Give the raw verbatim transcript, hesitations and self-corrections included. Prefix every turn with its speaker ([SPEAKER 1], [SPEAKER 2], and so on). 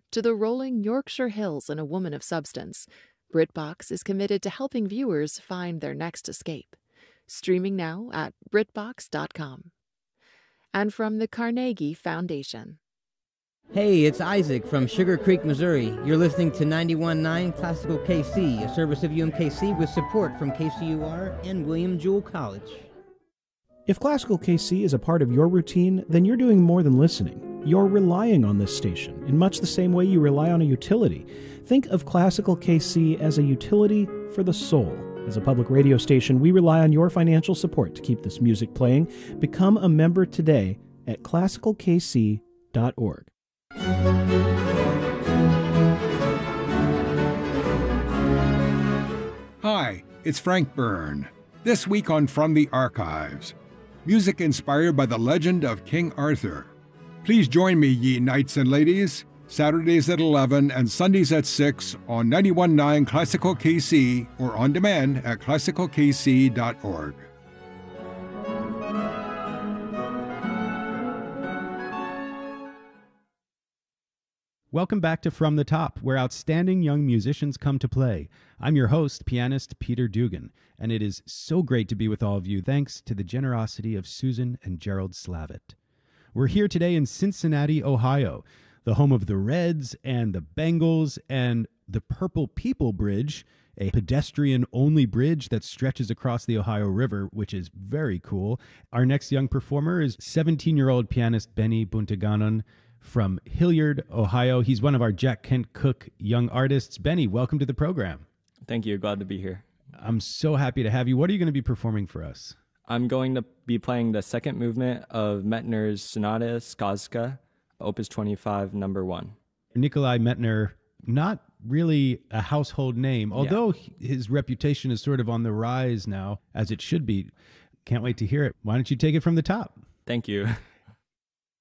[SPEAKER 1] to the rolling Yorkshire Hills and A Woman of Substance, BritBox is committed to helping viewers find their next escape. Streaming now at Brit Box dot com. And from the Carnegie Foundation.
[SPEAKER 2] Hey, it's Isaac from Sugar Creek, Missouri. You're listening to ninety-one point nine Classical K C, a service of U M K C with support from K C U R and William Jewell College.
[SPEAKER 3] If Classical K C is a part of your routine, then you're doing more than listening. You're relying on this station in much the same way you rely on a utility. Think of Classical K C as a utility for the soul. As a public radio station, we rely on your financial support to keep this music playing. Become a member today at classical k c dot org.
[SPEAKER 4] Hi, it's Frank Byrne. This week on From the Archives, music inspired by the legend of King Arthur. Please join me, ye knights and ladies, Saturdays at eleven and Sundays at six on ninety-one point nine Classical K C or on demand at classical k c dot org.
[SPEAKER 5] Welcome back to From the Top, where outstanding young musicians come to play. I'm your host, pianist Peter Dugan, and it is so great to be with all of you thanks to the generosity of Susan and Gerald Slavitt. We're here today in Cincinnati, Ohio, the home of the Reds and the Bengals and the Purple People Bridge, a pedestrian-only bridge that stretches across the Ohio River, which is very cool. Our next young performer is seventeen-year-old pianist Benny Buntaganon from Hilliard, Ohio. He's one of our Jack Kent Cooke young artists. Benny, welcome to the program.
[SPEAKER 6] Thank you. Glad to be here.
[SPEAKER 5] I'm so happy to have you. What are you going to be performing for us?
[SPEAKER 6] I'm going to be playing the second movement of Mettner's Sonata Skazka, Opus twenty-five, number one.
[SPEAKER 5] Nikolai Mettner, not really a household name, although yeah. his reputation is sort of on the rise now, as it should be. Can't wait to hear it. Why don't you take it from the top?
[SPEAKER 6] Thank you.